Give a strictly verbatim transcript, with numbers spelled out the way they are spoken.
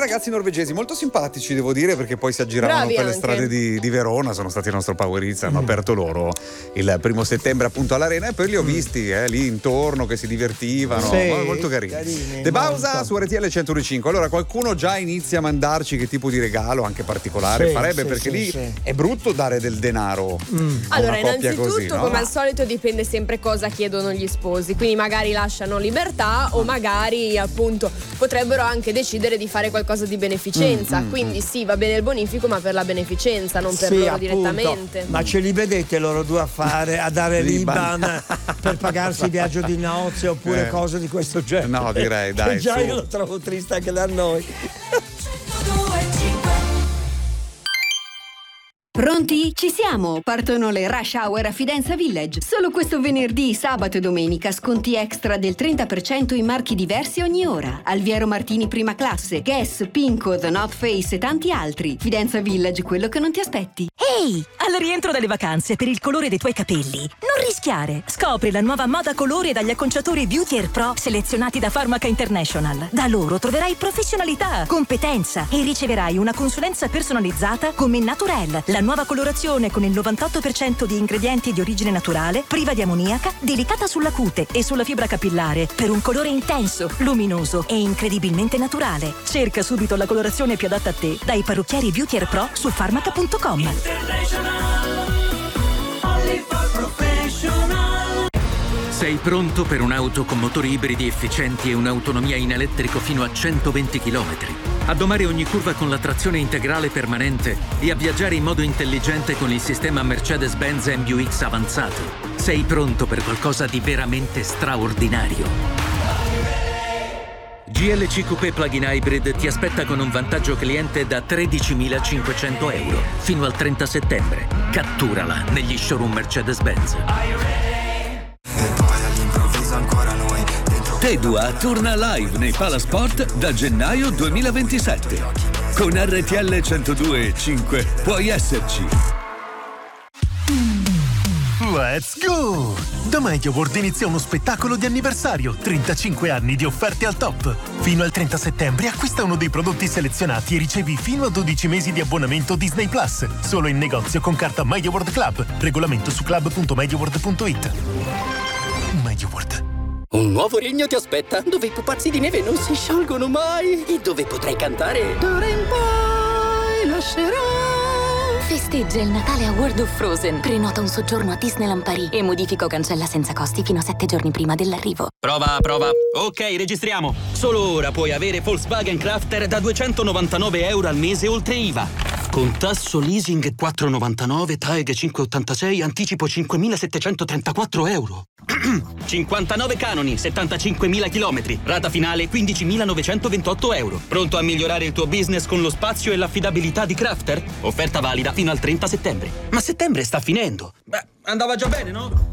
ragazzi norvegesi molto simpatici, devo dire, perché poi si aggiravano Bravi per le anche. strade di, di Verona, sono stati il nostro Powerizza, hanno aperto loro il primo settembre appunto all'arena e poi li ho visti eh, lì intorno che si divertivano, Sì, ma molto carini. carini, De Bausa molto. su R T L centodue e cinque. Allora qualcuno già inizia a mandarci che tipo di regalo anche particolare Sì, farebbe, sì, perché sì, lì sì. è brutto dare del denaro a Allora, una coppia innanzitutto, così, no? come al solito, dipende sempre cosa chiedono gli sposi. Quindi magari lasciano libertà o magari appunto potrebbero anche decidere di fare qualcosa di beneficenza. Mm, mm, Quindi sì, va bene il bonifico, ma per la beneficenza, non per Sì, loro appunto. direttamente. Ma ce li vedete loro due a fare, a dare L'Iban. l'Iban per pagarsi il viaggio di nozze oppure Eh. cose di questo genere? No, direi, Che dai, già su. io lo trovo triste anche da noi. Pronti? Ci siamo! Partono le Rush Hour a Fidenza Village. Solo questo venerdì, sabato e domenica sconti extra del trenta per cento in marchi diversi ogni ora. Alviero Martini prima classe, Guess, Pinko, The North Face e tanti altri. Fidenza Village, quello che non ti aspetti. Ehi, al rientro dalle vacanze per il colore dei tuoi capelli, non rischiare. Scopri la nuova moda colore dagli acconciatori Beauty Air Pro selezionati da Pharmaca International. Da loro troverai professionalità, competenza e riceverai una consulenza personalizzata come Naturel, la nuova colorazione con il novantotto per cento di ingredienti di origine naturale, priva di ammoniaca, delicata sulla cute e sulla fibra capillare, per un colore intenso, luminoso e incredibilmente naturale. Cerca subito la colorazione più adatta a te dai parrucchieri Beauty Air Pro su pharmaca punto com. Sei pronto per un'auto con motori ibridi efficienti e un'autonomia in elettrico fino a centoventi chilometri? A domare ogni curva con la trazione integrale permanente e a viaggiare in modo intelligente con il sistema Mercedes-Benz M B U X avanzato? Sei pronto per qualcosa di veramente straordinario? G L C Coupé Plug-in Hybrid ti aspetta con un vantaggio cliente da tredicimilacinquecento euro fino al trenta settembre. Catturala negli showroom Mercedes-Benz. Tedua torna live nei Palasport da gennaio duemilaventisette. Con R T L centodue e cinque puoi esserci. Let's go! Da MediaWorld inizia uno spettacolo di anniversario, trentacinque anni di offerte al top. Fino al trenta settembre acquista uno dei prodotti selezionati e ricevi fino a dodici mesi di abbonamento Disney Plus. Solo in negozio con carta MediaWorld Club. Regolamento su club punto mediaworld punto it. MediaWorld. Un nuovo regno ti aspetta, dove i pupazzi di neve non si sciolgono mai e dove potrai cantare d'ora in poi lascerò. Festeggia il Natale a World of Frozen. Prenota un soggiorno a Disneyland Paris e modifica o cancella senza costi fino a sette giorni prima dell'arrivo. Prova, prova. Ok, registriamo. Solo ora puoi avere Volkswagen Crafter da duecentonovantanove euro al mese oltre I V A. Con tasso leasing quattro virgola novantanove, T A E G cinque virgola ottantasei, anticipo cinquemilasettecentotrentaquattro euro. cinquantanove canoni, settantacinquemila chilometri. Rata finale quindicimilanovecentoventotto euro. Pronto a migliorare il tuo business con lo spazio e l'affidabilità di Crafter? Offerta valida fino al trenta settembre. Ma settembre sta finendo. Beh, andava già bene, no?